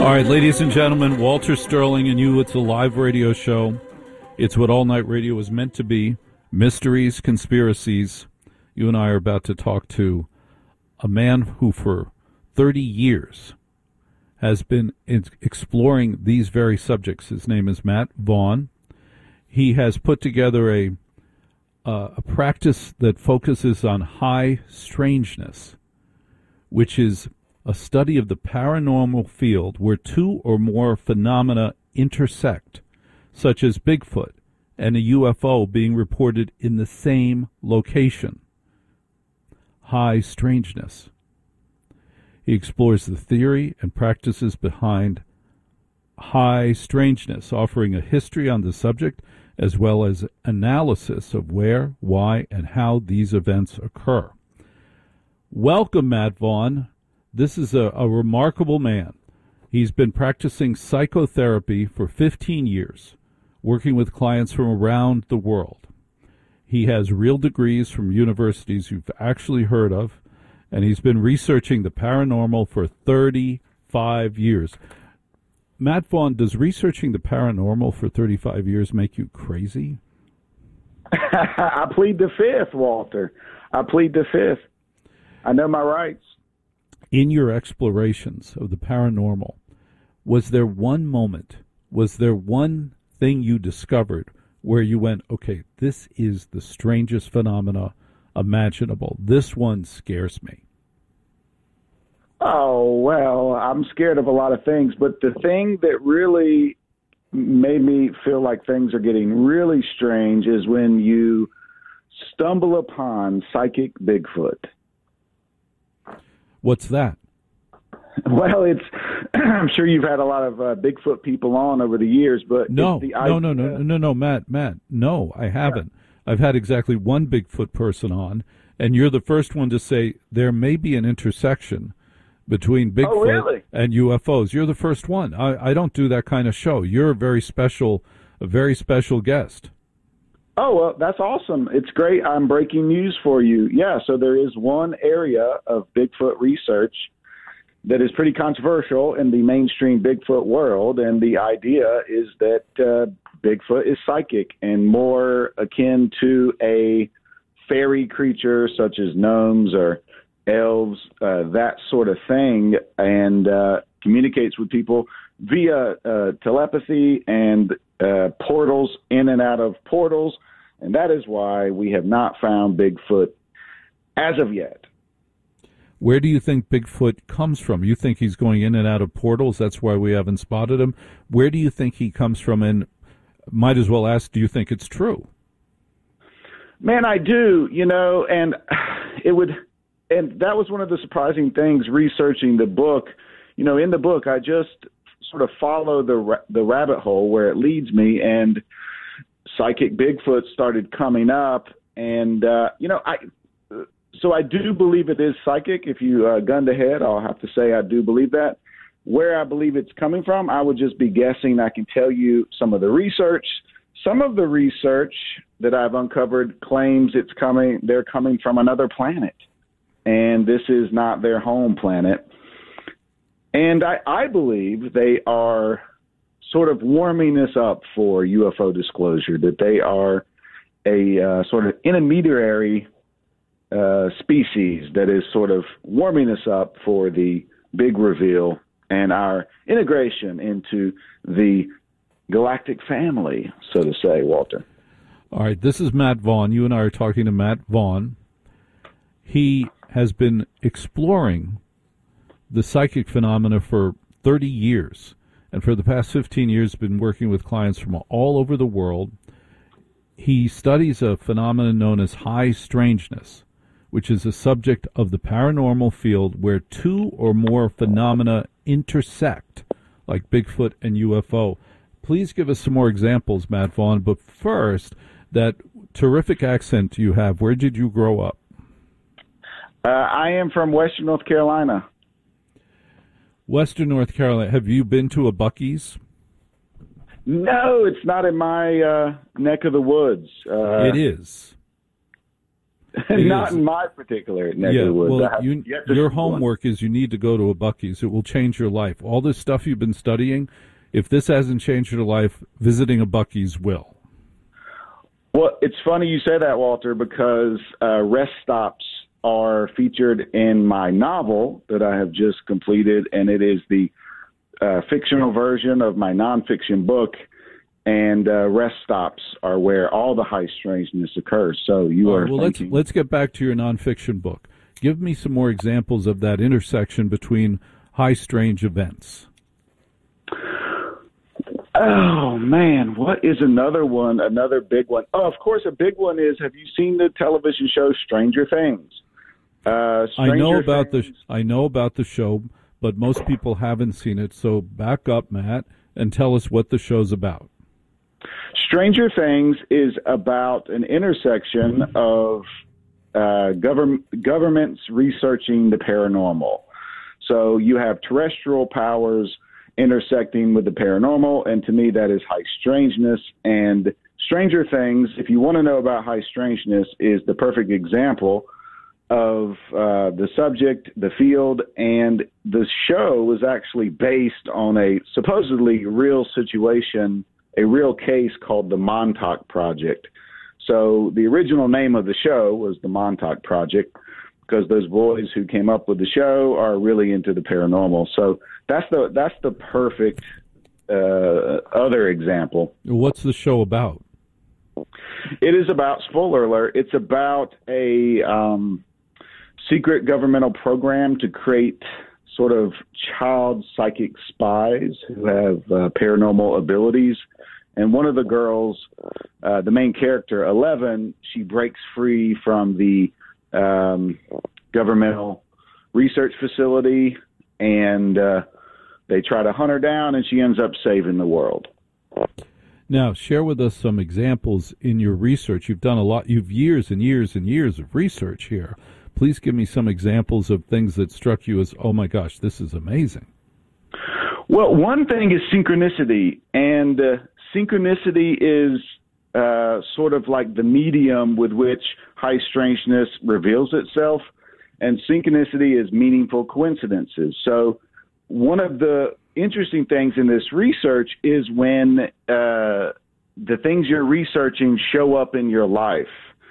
All right, ladies and gentlemen, Walter Sterling and you. It's a live radio show. It's what all night radio is meant to be. Mysteries, conspiracies. You and I are about to talk to a man who for 30 years has been exploring these very subjects. His name is Matt Vaughn. He has put together a practice that focuses on high strangeness, which is a study of the paranormal field where two or more phenomena intersect, such as Bigfoot and a UFO being reported in the same location. High strangeness. He explores the theory and practices behind high strangeness, offering a history on the subject as well as analysis of where, why, and how these events occur. Welcome, Matt Vaughn. This is a remarkable man. He's been practicing psychotherapy for 15 years, working with clients from around the world. He has real degrees from universities you've actually heard of, and he's been researching the paranormal for 35 years. Matt Vaughn, does researching the paranormal for 35 years make you crazy? I plead the fifth, Walter. I plead the fifth. I know my rights. In your explorations of the paranormal, was there one moment, was there one thing you discovered where you went, okay, this is the strangest phenomena imaginable. This one scares me. Oh, well, I'm scared of a lot of things, but the thing that really made me feel like things are getting really strange is when you stumble upon psychic Bigfoot. What's that? Well, I'm sure you've had a lot of Bigfoot people on over the years, but No, Matt, no, I haven't. Yeah. I've had exactly one Bigfoot person on, and you're the first one to say there may be an intersection between Bigfoot and UFOs. You're the first one. I don't do that kind of show. You're a very special guest. Oh, well, that's awesome. It's great. I'm breaking news for you. Yeah, so there is one area of Bigfoot research that is pretty controversial in the mainstream Bigfoot world, and the idea is that Bigfoot is psychic and more akin to a fairy creature such as gnomes or elves, that sort of thing, and communicates with people via telepathy and portals, in and out of portals, and that is why we have not found Bigfoot as of yet. Where do you think Bigfoot comes from? You think he's going in and out of portals? That's why we haven't spotted him. Where do you think he comes from? And might as well ask, do you think it's true? Man, I do, and and that was one of the surprising things researching the book. In the book, I just sort of follow the rabbit hole where it leads me, and psychic Bigfoot started coming up, and so I do believe it is psychic. If you gun to head, I'll have to say I do believe that. Where I believe it's coming from, I would just be guessing. I can tell you some of the research. Some of the research that I've uncovered claims they're coming from another planet, and this is not their home planet. And I believe they are sort of warming us up for UFO disclosure, that they are a sort of intermediary species that is sort of warming us up for the big reveal and our integration into the galactic family, so to say, Walter. All right, this is Matt Vaughn. You and I are talking to Matt Vaughn. He has been exploring the psychic phenomena for 30 years, and for the past 15 years been working with clients from all over the world. He studies a phenomenon known as high strangeness, which is a subject of the paranormal field where two or more phenomena intersect, like Bigfoot and UFO. Please give us some more examples, Matt Vaughn, but first, that terrific accent you have, where did you grow up? I am from Western North Carolina. Western North Carolina. Have you been to a Buc-ee's? No, it's not in my neck of the woods. It is. Not in my particular neck of the woods. Well, your homework is you need to go to a Buc-ee's. It will change your life. All this stuff you've been studying, if this hasn't changed your life, visiting a Buc-ee's will. Well, it's funny you say that, Walter, because rest stops are featured in my novel that I have just completed, and it is the fictional version of my nonfiction book. And rest stops are where all the high strangeness occurs. So let's get back to your nonfiction book. Give me some more examples of that intersection between high strange events. Oh man, what is another one? Another big one. Oh, of course, a big one is. Have you seen the television show Stranger Things? I know about the show, but most people haven't seen it. So back up, Matt, and tell us what the show's about. Stranger Things is about an intersection of governments researching the paranormal. So you have terrestrial powers intersecting with the paranormal, and to me that is high strangeness. And Stranger Things, if you want to know about high strangeness, is the perfect example of the subject, the field, and the show was actually based on a supposedly real situation, a real case called the Montauk Project. So the original name of the show was the Montauk Project because those boys who came up with the show are really into the paranormal. So that's the perfect other example. What's the show about? It is about, spoiler alert, it's about a secret governmental program to create sort of child psychic spies who have paranormal abilities. And one of the girls, the main character, 11, she breaks free from the governmental research facility, and they try to hunt her down, and she ends up saving the world. Now, share with us some examples in your research. You've done a lot. You've years and years and years of research here. Please give me some examples of things that struck you as, oh my gosh, this is amazing. Well, one thing is synchronicity, and synchronicity is sort of like the medium with which high strangeness reveals itself, and synchronicity is meaningful coincidences. So one of the interesting things in this research is when the things you're researching show up in your life.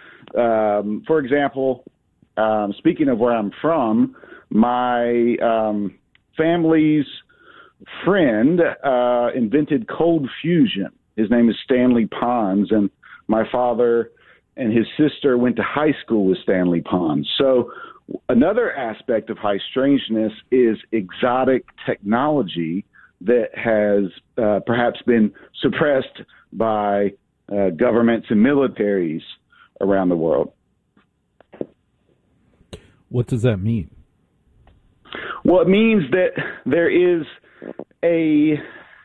For example, speaking of where I'm from, my family's friend invented cold fusion. His name is Stanley Pons, and my father and his sister went to high school with Stanley Pons. So another aspect of high strangeness is exotic technology that has perhaps been suppressed by governments and militaries around the world. What does that mean? Well, it means that there is a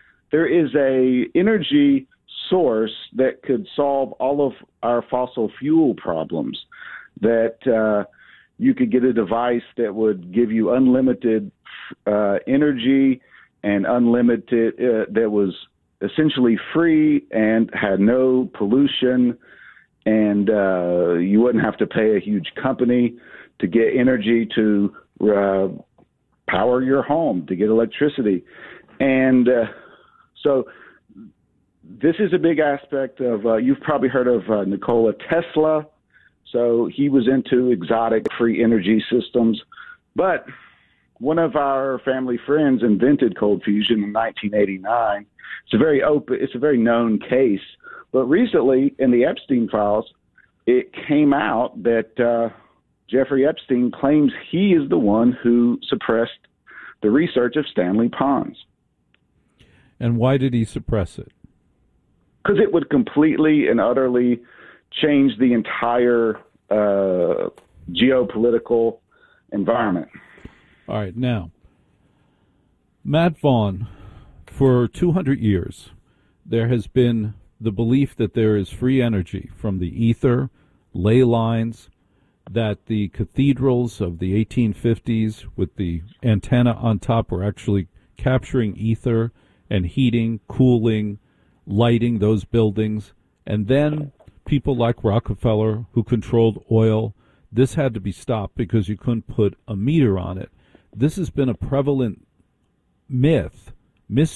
energy source that could solve all of our fossil fuel problems, that you could get a device that would give you unlimited energy and unlimited that was essentially free and had no pollution, and you wouldn't have to pay a huge company to get energy to power your home, to get electricity. And so this is a big aspect of, you've probably heard of Nikola Tesla. So he was into exotic free energy systems. But one of our family friends invented cold fusion in 1989. It's a very known case. But recently in the Epstein files, it came out that Jeffrey Epstein claims he is the one who suppressed the research of Stanley Pons. And why did he suppress it? Because it would completely and utterly change the entire geopolitical environment. All right. Now, Matt Vaughn, for 200 years, there has been the belief that there is free energy from the ether, ley lines, that the cathedrals of the 1850s with the antenna on top were actually capturing ether and heating, cooling, lighting those buildings. And then people like Rockefeller, who controlled oil, this had to be stopped because you couldn't put a meter on it. This has been a prevalent myth,